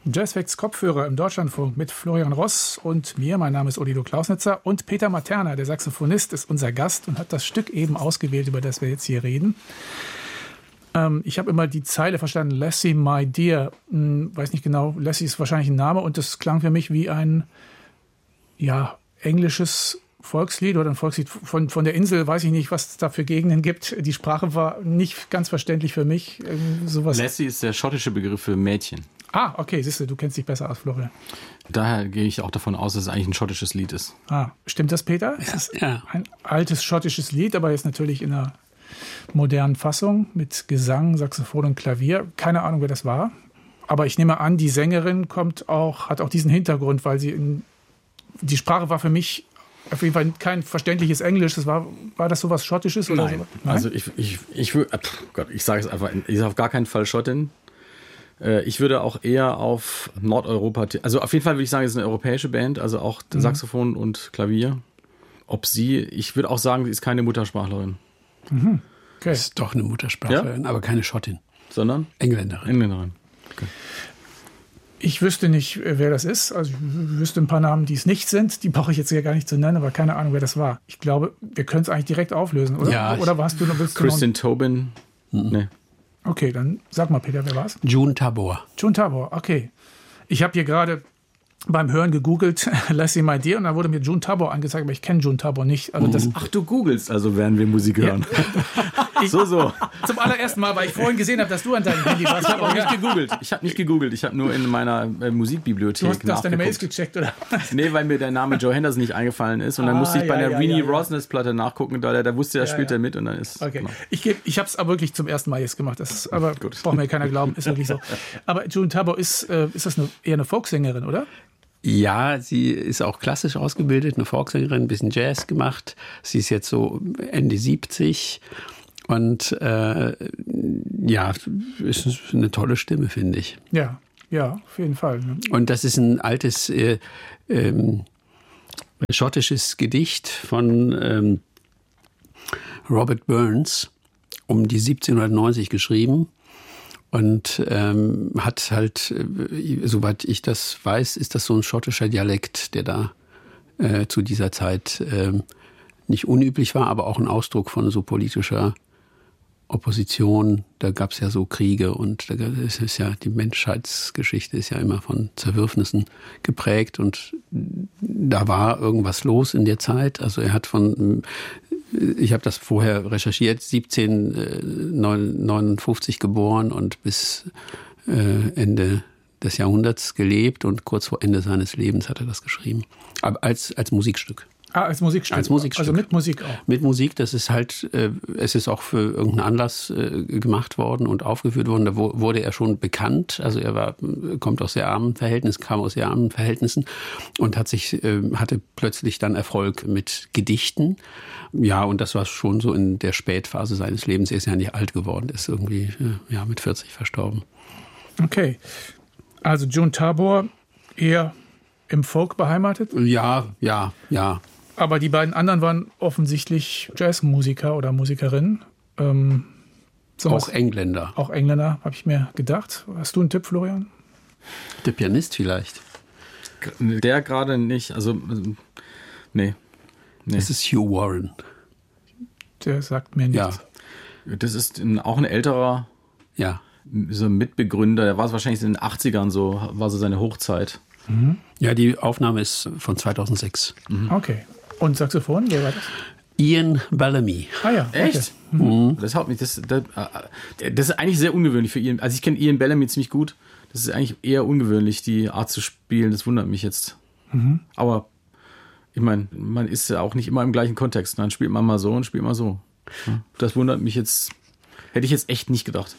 Jazzfacts Kopfhörer im Deutschlandfunk mit Florian Ross und mir. Mein Name ist Odilo Klausnitzer und Peter Materna, der Saxophonist, ist unser Gast und hat das Stück eben ausgewählt, über das wir jetzt hier reden. Ich habe immer die Zeile verstanden, Lassie, my dear. Weiß nicht genau, Lassie ist wahrscheinlich ein Name und das klang für mich wie ein englisches Volkslied oder ein Volkslied von der Insel. Weiß ich nicht, was es da für Gegenden gibt. Die Sprache war nicht ganz verständlich für mich. Sowas. Lassie ist der schottische Begriff für Mädchen. Ah, okay, siehst du kannst dich besser aus, Florian. Daher gehe ich auch davon aus, dass es eigentlich ein schottisches Lied ist. Ah, stimmt das, Peter? Es ist ein altes schottisches Lied, aber jetzt natürlich in einer modernen Fassung mit Gesang, Saxophon und Klavier. Keine Ahnung, wer das war. Aber ich nehme an, die Sängerin hat auch diesen Hintergrund, weil die Sprache war für mich auf jeden Fall kein verständliches Englisch. War das sowas Schottisches? Oder Nein. So? Nein? Also ich sage es einfach, ich sage auf gar keinen Fall Schottin. Ich würde auch eher auf Nordeuropa, also auf jeden Fall würde ich sagen, es ist eine europäische Band, also auch Saxophon und Klavier. Ich würde auch sagen, sie ist keine Muttersprachlerin. Mhm. Okay. Ist doch eine Muttersprachlerin, aber keine Schottin. Sondern? Engländerin. Okay. Ich wüsste nicht, wer das ist. Also ich wüsste ein paar Namen, die es nicht sind. Die brauche ich jetzt ja gar nicht zu nennen, aber keine Ahnung, wer das war. Ich glaube, wir können es eigentlich direkt auflösen, oder? Ja. Oder willst du Kristin Tobin? Nee. Okay, dann sag mal, Peter, wer war's? June Tabor. June Tabor, okay. Ich habe hier gerade beim Hören gegoogelt, Lassie, my dear, und da wurde mir June Tabor angezeigt, aber ich kenne June Tabor nicht. Also Ach, du googelst also, während wir Musik hören. So. Zum allerersten Mal, weil ich vorhin gesehen habe, dass du an deinem Handy warst. Ich habe auch nicht gegoogelt. Ich habe nur in meiner Musikbibliothek Du hast deine Mails gecheckt, oder? Nee, weil mir der Name Joe Henderson nicht eingefallen ist. Und dann musste ich bei der Rennie Rosnes-Platte nachgucken, da der wusste, er spielt da mit. Und dann ist. Okay. Genau. Ich habe es aber wirklich zum ersten Mal jetzt gemacht. Aber braucht mir keiner glauben, ist wirklich so. Aber June Tabor ist das eher eine Folksängerin, oder? Ja, sie ist auch klassisch ausgebildet, eine Folksängerin, ein bisschen Jazz gemacht. Sie ist jetzt so Ende 70 und ist eine tolle Stimme, finde ich. Ja, auf jeden Fall. Ne? Und das ist ein altes schottisches Gedicht von Robert Burns um die 1790 geschrieben. Und hat halt, soweit ich das weiß, ist das so ein schottischer Dialekt, der da zu dieser Zeit nicht unüblich war, aber auch ein Ausdruck von so politischer Opposition. Da gab es ja so Kriege und die Menschheitsgeschichte ist ja immer von Zerwürfnissen geprägt und da war irgendwas los in der Zeit. Also ich habe das vorher recherchiert, 1759 geboren und bis Ende des Jahrhunderts gelebt und kurz vor Ende seines Lebens hat er das geschrieben. Aber als Musikstück. Als Musikstück. Also mit Musik auch. Mit Musik, das ist halt, es ist auch für irgendeinen Anlass gemacht worden und aufgeführt worden. Da wurde er schon bekannt. Also er kam aus sehr armen Verhältnissen und hatte plötzlich dann Erfolg mit Gedichten. Ja, und das war schon so in der Spätphase seines Lebens. Er ist ja nicht alt geworden, ist irgendwie mit 40 verstorben. Okay. Also June Tabor eher im Folk beheimatet? Ja. Aber die beiden anderen waren offensichtlich Jazzmusiker oder Musikerinnen. Auch Engländer. Auch Engländer, habe ich mir gedacht. Hast du einen Tipp, Florian? Der Pianist vielleicht. Der gerade nicht. Also, nee. Das ist Hugh Warren. Der sagt mir nichts. Ja. Das ist auch ein älterer so Mitbegründer. Der war es wahrscheinlich in den 80ern so, war so seine Hochzeit. Mhm. Ja, die Aufnahme ist von 2006. Mhm. Okay. Und Saxophon, wer war das? Ian Bellamy. Ah ja. Echt? Okay. Mhm. Das haut mich. Das ist eigentlich sehr ungewöhnlich für Ian. Also ich kenne Ian Bellamy ziemlich gut. Das ist eigentlich eher ungewöhnlich, die Art zu spielen. Das wundert mich jetzt. Mhm. Aber ich meine, man ist ja auch nicht immer im gleichen Kontext. Dann spielt man mal so und spielt mal so. Das wundert mich jetzt. Hätte ich jetzt echt nicht gedacht.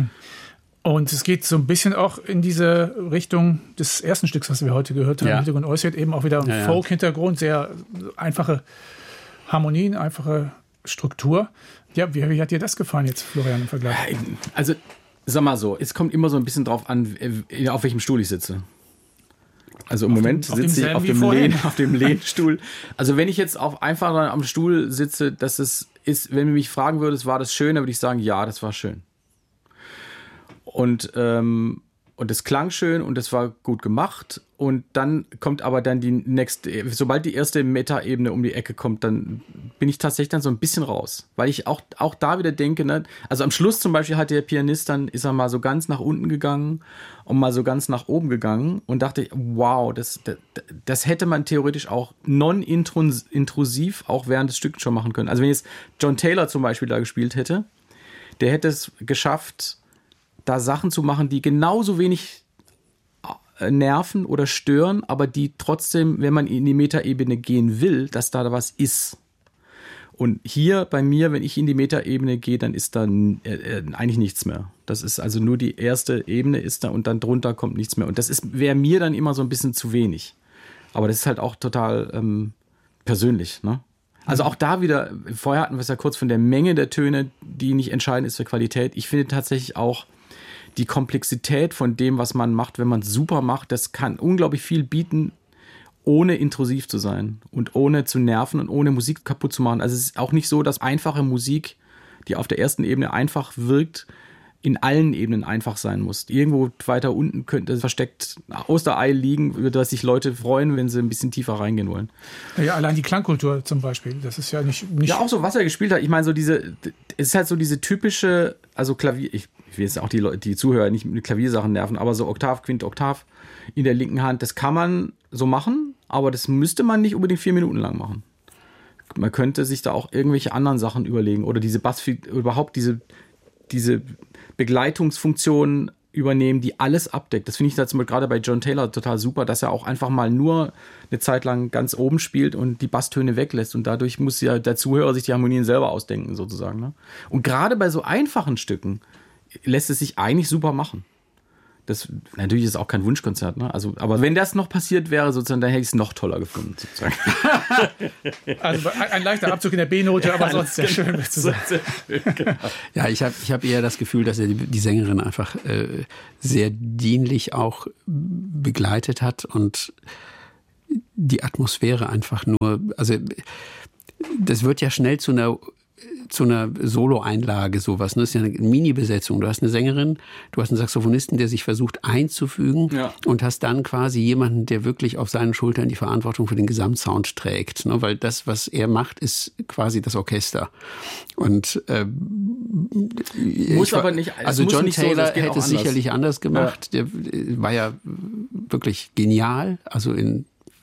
Und es geht so ein bisschen auch in diese Richtung des ersten Stücks, was wir heute gehört haben. Hintergrund äußert eben auch wieder ein Folk-Hintergrund, sehr einfache Harmonien, einfache Struktur. Ja, wie hat dir das gefallen jetzt, Florian, im Vergleich? Also, sag mal so, es kommt immer so ein bisschen drauf an, auf welchem Stuhl ich sitze. Also im Moment sitze ich auf dem Lehnstuhl. Also wenn ich jetzt einfach am Stuhl sitze, wenn du mich fragen würdest, war das schön, dann würde ich sagen, ja, das war schön. Und Und es klang schön und es war gut gemacht. Und dann kommt aber dann sobald die erste Meta-Ebene um die Ecke kommt, dann bin ich tatsächlich dann so ein bisschen raus. Weil ich auch da wieder denke, ne, also am Schluss zum Beispiel hat der Pianist ist er mal so ganz nach unten gegangen und mal so ganz nach oben gegangen und dachte, wow, das hätte man theoretisch auch non-intrusiv auch während des Stücks schon machen können. Also wenn jetzt John Taylor zum Beispiel da gespielt hätte, der hätte es geschafft, da Sachen zu machen, die genauso wenig nerven oder stören, aber die trotzdem, wenn man in die Metaebene gehen will, dass da was ist. Und hier bei mir, wenn ich in die Metaebene gehe, dann ist da eigentlich nichts mehr. Das ist also nur die erste Ebene ist da und dann drunter kommt nichts mehr. Und das wäre mir dann immer so ein bisschen zu wenig. Aber das ist halt auch total persönlich, ne? Also auch da wieder, vorher hatten wir es ja kurz von der Menge der Töne, die nicht entscheidend ist für Qualität. Ich finde tatsächlich auch die Komplexität von dem, was man macht, wenn man es super macht, das kann unglaublich viel bieten, ohne intrusiv zu sein und ohne zu nerven und ohne Musik kaputt zu machen. Also es ist auch nicht so, dass einfache Musik, die auf der ersten Ebene einfach wirkt, in allen Ebenen einfach sein muss. Irgendwo weiter unten könnte versteckt Osterei liegen, über das sich Leute freuen, wenn sie ein bisschen tiefer reingehen wollen. Ja, allein die Klangkultur zum Beispiel, das ist ja nicht... Ja, auch so, was er gespielt hat. Ich meine, es ist halt so diese typische, also Klavier, ich will jetzt auch die Zuhörer nicht mit Klaviersachen nerven, aber so Oktav, Quint, Oktav in der linken Hand, das kann man so machen, aber das müsste man nicht unbedingt 4 Minuten lang machen. Man könnte sich da auch irgendwelche anderen Sachen überlegen oder diese überhaupt diese Begleitungsfunktion übernehmen, die alles abdeckt. Das finde ich da zum Beispiel gerade bei John Taylor total super, dass er auch einfach mal nur eine Zeit lang ganz oben spielt und die Basstöne weglässt und dadurch muss ja der Zuhörer sich die Harmonien selber ausdenken sozusagen. Ne? Und gerade bei so einfachen Stücken lässt es sich eigentlich super machen. Das natürlich ist auch kein Wunschkonzert, ne? Also, aber wenn das noch passiert wäre, sozusagen, dann hätte ich es noch toller gefunden, sozusagen. Also ein leichter Abzug in der B-Note, aber sonst sehr schön zu sein. Genau. Ja, ich hab eher das Gefühl, dass er die Sängerin einfach sehr dienlich auch begleitet hat und die Atmosphäre einfach nur, also das wird ja schnell zu einer Solo-Einlage sowas. Das ist ja eine Mini-Besetzung. Du hast eine Sängerin, du hast einen Saxophonisten, der sich versucht einzufügen und hast dann quasi jemanden, der wirklich auf seinen Schultern die Verantwortung für den Gesamtsound trägt. Ne? Weil das, was er macht, ist quasi das Orchester. Und muss aber nicht. Also John Taylor hätte es sicherlich anders gemacht. Ja. Der war ja wirklich genial, also in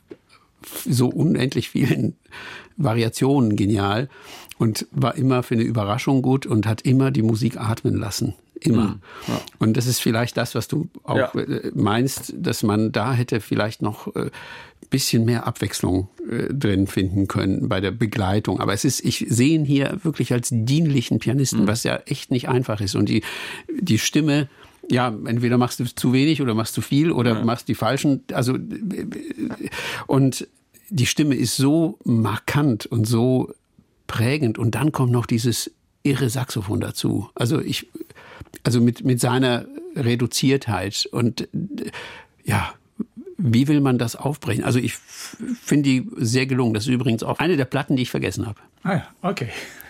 so unendlich vielen Variationen genial. Und war immer für eine Überraschung gut und hat immer die Musik atmen lassen. Immer. Ja. Und das ist vielleicht das, was du auch meinst, dass man da hätte vielleicht noch bisschen mehr Abwechslung drin finden können bei der Begleitung. Aber ich sehe ihn hier wirklich als dienlichen Pianisten, was ja echt nicht einfach ist. Und die Stimme, ja, entweder machst du zu wenig oder machst zu viel oder machst die falschen. Also, und die Stimme ist so markant und so prägend und dann kommt noch dieses irre Saxophon dazu. Also mit seiner Reduziertheit und ja, wie will man das aufbrechen? Also ich finde die sehr gelungen. Das ist übrigens auch eine der Platten, die ich vergessen habe. Ah ja, okay.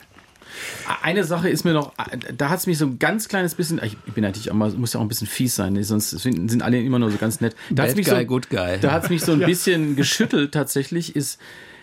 Eine Sache ist mir noch, da hat es mich so ein ganz kleines bisschen, ich bin natürlich auch mal, muss ja auch ein bisschen fies sein, sonst sind alle immer nur so ganz nett. Bad Guy, Good Guy. Da hat es mich so ein bisschen geschüttelt tatsächlich, ist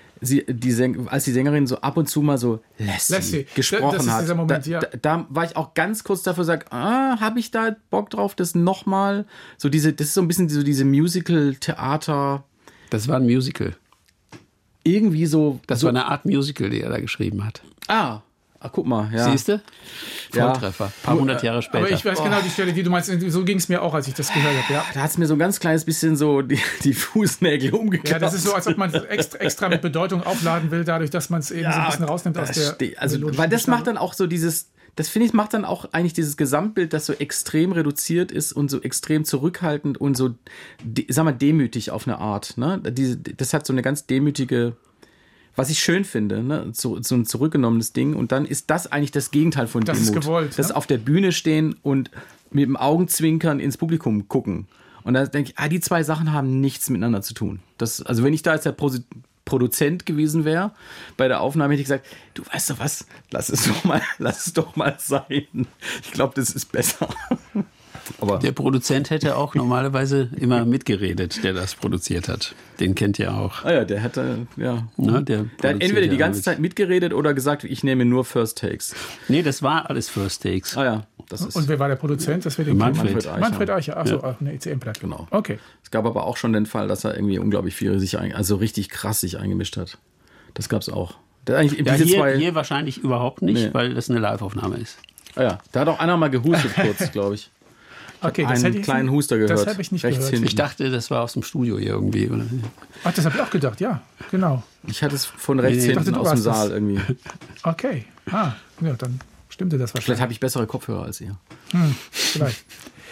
als die Sängerin so ab und zu mal so Lassie gesprochen hat, Moment, da war ich auch ganz kurz davor gesagt, habe ich da Bock drauf, das nochmal, das ist so ein bisschen so diese Musical-Theater. Das war ein Musical. Irgendwie so. Das war eine Art Musical, die er da geschrieben hat. Guck mal, ja. Siehst du? Volltreffer. Ein paar hundert Jahre später. Aber ich weiß genau die Stelle, die du meinst. So ging es mir auch, als ich das gehört habe. Ja. Da hat es mir so ein ganz kleines bisschen so die Fußnägel umgeklappt. Ja, das ist so, als ob man extra mit Bedeutung aufladen will, dadurch, dass man es eben so ein bisschen rausnimmt aus der... weil das macht dann auch so dieses... Das finde ich, macht dann auch eigentlich dieses Gesamtbild, das so extrem reduziert ist und so extrem zurückhaltend und so, demütig auf eine Art. Ne? Das hat so eine ganz demütige... Was ich schön finde, ne? So ein zurückgenommenes Ding. Und dann ist das eigentlich das Gegenteil von Demut. Das ist gewollt. Das auf der Bühne stehen und mit dem Augenzwinkern ins Publikum gucken. Und da denke ich, die zwei Sachen haben nichts miteinander zu tun. Also wenn ich da als der Produzent gewesen wäre bei der Aufnahme, hätte ich gesagt, du weißt doch was, lass es doch mal sein. Ich glaube, das ist besser. Aber der Produzent hätte auch normalerweise immer mitgeredet, der das produziert hat. Den kennt ihr auch. Ah ja, der hätte, ja. Ne, der hat entweder die ganze Zeit mitgeredet oder gesagt, ich nehme nur First Takes. Nee, das war alles First Takes. Ah ja. Das ist und wer war der Produzent? Das wird Manfred Eicher. Manfred Eicher, achso, eine ECM-Platte. Genau. Okay. Es gab aber auch schon den Fall, dass er irgendwie unglaublich viel also richtig krass sich eingemischt hat. Das gab es auch. Hier wahrscheinlich überhaupt nicht, weil das eine Live-Aufnahme ist. Ah ja, da hat auch einer mal gehustet kurz, glaube ich. Okay, das einen kleinen Huster gehört. Das habe ich nicht gehört. Ich dachte, das war aus dem Studio irgendwie. Oder? Ach, das habe ich auch gedacht, ja, genau. Ich hatte es von rechts hinten aus dem Saal irgendwie. Okay, ja, dann stimmte das wahrscheinlich. Vielleicht habe ich bessere Kopfhörer als ihr. Vielleicht.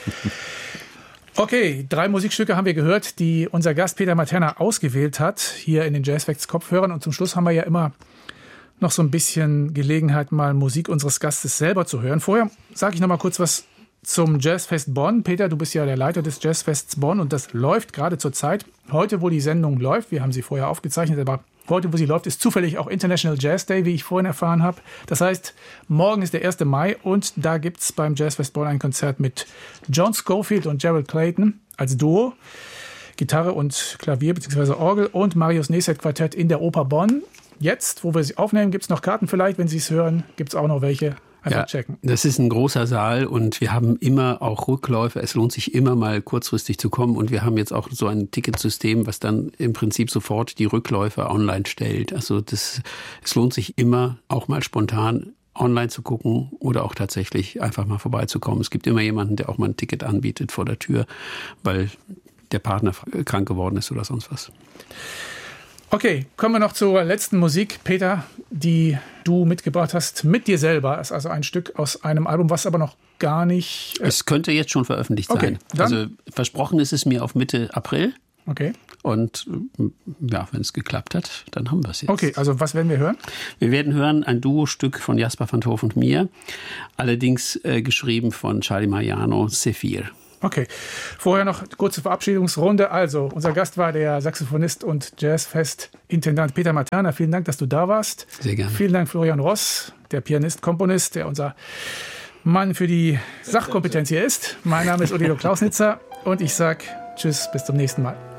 Okay, 3 Musikstücke haben wir gehört, die unser Gast Peter Materna ausgewählt hat, hier in den Jazz Facts Kopfhörern. Und zum Schluss haben wir ja immer noch so ein bisschen Gelegenheit, mal Musik unseres Gastes selber zu hören. Vorher sage ich noch mal kurz was zum Jazzfest Bonn. Peter, du bist ja der Leiter des Jazzfests Bonn und das läuft gerade zur Zeit. Heute, wo die Sendung läuft, wir haben sie vorher aufgezeichnet, aber heute, wo sie läuft, ist zufällig auch International Jazz Day, wie ich vorhin erfahren habe. Das heißt, morgen ist der 1. Mai und da gibt es beim Jazzfest Bonn ein Konzert mit John Scofield und Gerald Clayton als Duo. Gitarre und Klavier bzw. Orgel und Marius Neset Quartett in der Oper Bonn. Jetzt, wo wir sie aufnehmen, gibt es noch Karten vielleicht, wenn Sie es hören, gibt es auch noch welche. Einfach checken. Das ist ein großer Saal und wir haben immer auch Rückläufe. Es lohnt sich immer mal kurzfristig zu kommen und wir haben jetzt auch so ein Ticketsystem, was dann im Prinzip sofort die Rückläufe online stellt. Also es lohnt sich immer auch mal spontan online zu gucken oder auch tatsächlich einfach mal vorbeizukommen. Es gibt immer jemanden, der auch mal ein Ticket anbietet vor der Tür, weil der Partner krank geworden ist oder sonst was. Okay, kommen wir noch zur letzten Musik, Peter, die du mitgebracht hast mit dir selber. Das ist also ein Stück aus einem Album, was aber noch gar nicht... Es könnte jetzt schon veröffentlicht sein. Also versprochen ist es mir auf Mitte April. Okay. Und ja, wenn es geklappt hat, dann haben wir es jetzt. Okay, also was werden wir hören? Wir werden hören ein Duo-Stück von Jasper van 't Hof und mir, allerdings geschrieben von Charlie Mariano, Sephir. Okay, vorher noch eine kurze Verabschiedungsrunde. Also, unser Gast war der Saxophonist und Jazzfest-Intendant Peter Materna. Vielen Dank, dass du da warst. Sehr gerne. Vielen Dank, Florian Ross, der Pianist, Komponist, der unser Mann für die Sachkompetenz hier ist. Mein Name ist Odilo Klausnitzer und ich sage Tschüss, bis zum nächsten Mal.